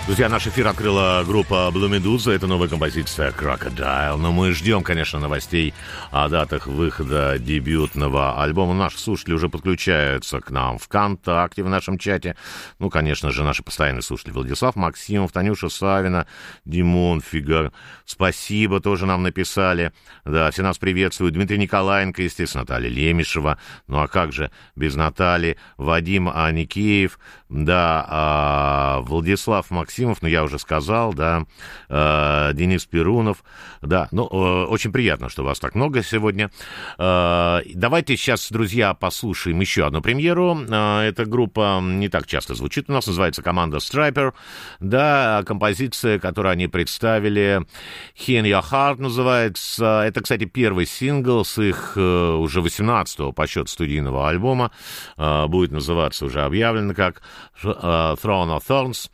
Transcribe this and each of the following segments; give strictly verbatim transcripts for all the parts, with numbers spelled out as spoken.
Друзья, наш эфир открыла группа Blue Medusa. Это новая композиция Crocodile. Но мы ждем, конечно, новостей о датах выхода дебютного альбома. Наши слушатели уже подключаются к нам ВКонтакте, в нашем чате. Ну, конечно же, наши постоянные слушатели Владислав Максимов, Танюша Савина, Димон Фигар. Спасибо, тоже нам написали. Да, все нас приветствуют. Дмитрий Николаенко, естественно, Наталья Лемешева. Ну, а как же без Натальи? Вадим Аникеев, да, а, Владислав Максимов. Ну, я уже сказал, да, э, Денис Перунов, да, ну, э, очень приятно, что вас так много сегодня. Э, давайте сейчас, друзья, послушаем еще одну премьеру. Э, эта группа не так часто звучит у нас, называется команда Striper, да, композиция, которую они представили, Hear Your Heart называется. Это, кстати, первый сингл с их э, уже восемнадцатого по счету студийного альбома, э, будет называться, уже объявлено как э, Throne of Thorns.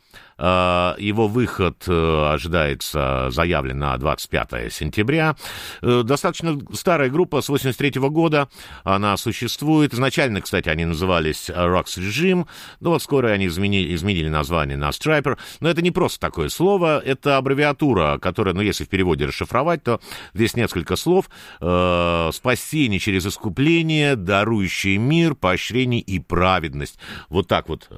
Его выход ожидается, заявлен на двадцать пятое сентября. Достаточно старая группа, с восемьдесят третьего года она существует. Изначально, кстати, они назывались Rocks Regime, но вот скоро они изменили, изменили название на Striper. Но это не просто такое слово, это аббревиатура, которая, ну, если в переводе расшифровать, то здесь несколько слов. Спасение через искупление, дарующий мир, поощрение и праведность. Вот так вот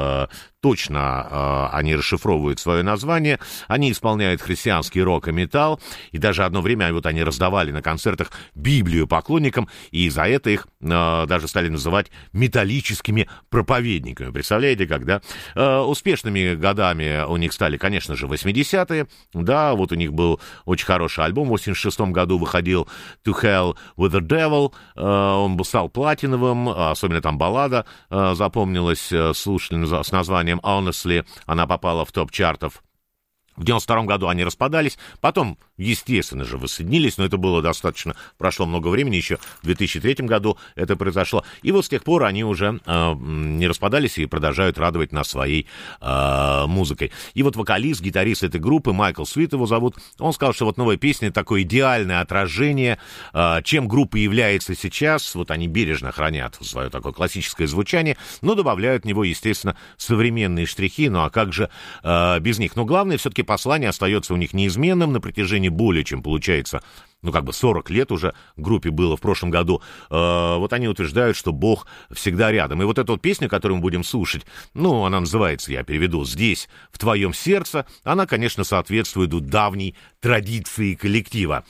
точно э, они расшифровывают свое название. Они исполняют христианский рок и металл. И даже одно время вот они раздавали на концертах Библию поклонникам. И за это их э, даже стали называть металлическими проповедниками. Представляете, когда э, успешными годами у них стали, конечно же, восьмидесятые. Да, вот у них был очень хороший альбом. В восемьдесят шестом году выходил To Hell with the Devil. Э, он был, стал платиновым. Особенно там баллада э, запомнилась э, слушателям с названием Honestly, она попала в топ чартов. В девяносто втором году они распадались, потом, естественно же, воссоединились, но это было достаточно, прошло много времени, еще в две тысячи третьем году это произошло. И вот с тех пор они уже э, не распадались и продолжают радовать нас своей э, музыкой. И вот вокалист, гитарист этой группы, Майкл Свит его зовут, он сказал, что вот новая песня такое идеальное отражение, э, чем группа является сейчас. Вот они бережно хранят свое такое классическое звучание, но добавляют в него, естественно, современные штрихи. Ну а как же э, без них? Но главное, все-таки послание остается у них неизменным на протяжении более чем, получается, ну, как бы сорок лет уже группе было в прошлом году. Э, вот они утверждают, что Бог всегда рядом. И вот эта вот песня, которую мы будем слушать, ну, она называется, я переведу, «Здесь, в твоем сердце», она, конечно, соответствует давней традиции коллектива.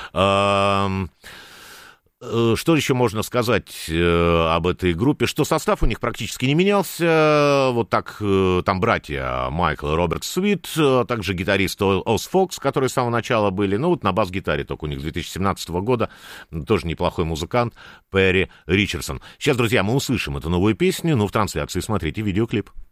Э, Что еще можно сказать э, об этой группе? Что состав у них практически не менялся. Вот так, э, там братья Майкл и Роберт Свит, а также гитарист Оз Фокс, которые с самого начала были. Ну вот на бас-гитаре только у них с две тысячи семнадцатого года тоже неплохой музыкант Перри Ричардсон. Сейчас, друзья, мы услышим эту новую песню, но в трансляции смотрите видеоклип.